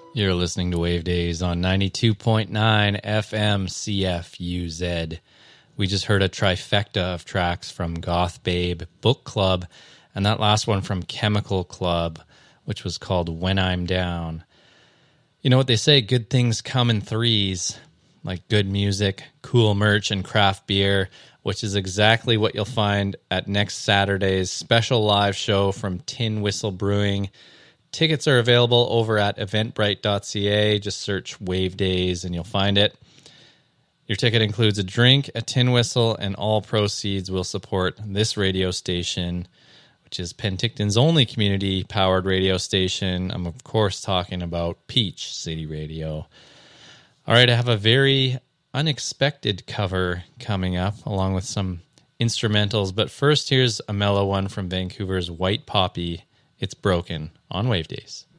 You're listening to Wave Days on 92.9 FM CFUZ. We just heard a trifecta of tracks from Goth Babe, Book Club, and that last one from Chemical Club, which was called When I'm Down. You know what they say, good things come in threes, like good music, cool merch, and craft beer, which is exactly what you'll find at next Saturday's special live show from Tin Whistle Brewing. Tickets are available over at eventbrite.ca. Just search Wave Days and you'll find it. Your ticket includes a drink, a tin whistle, and all proceeds will support this radio station, which is Penticton's only community-powered radio station. I'm, of course, talking about Peach City Radio. All right, I have a very unexpected cover coming up, along with some instrumentals. But first, here's a mellow one from Vancouver's White Poppy. It's Broken on Wave Days.